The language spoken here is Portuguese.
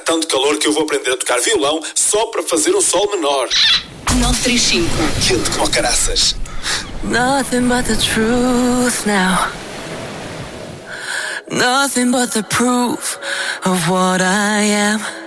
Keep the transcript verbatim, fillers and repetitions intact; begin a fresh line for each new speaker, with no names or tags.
tanto calor que eu vou aprender a tocar violão só para fazer um sol menor.
nove três cinco.
Quente como caraças.
Nothing but the truth now. Nothing but the proof of what I am.